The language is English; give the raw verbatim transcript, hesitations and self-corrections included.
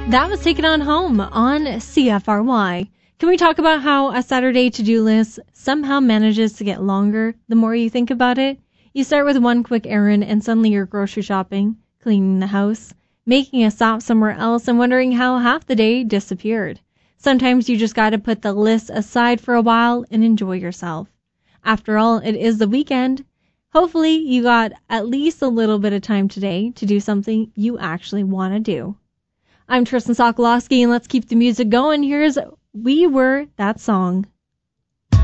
That was Take It On Home on C F R Y. Can we talk about how a Saturday to-do list somehow manages to get longer the more you think about it? You start with one quick errand and suddenly you're grocery shopping, cleaning the house, making a stop somewhere else, and wondering how half the day disappeared. Sometimes you just gotta put the list aside for a while and enjoy yourself. After all, it is the weekend. Hopefully you got at least a little bit of time today to do something you actually want to do. I'm Tristan Sokolowski, and let's keep the music going. Here's We Were That Song.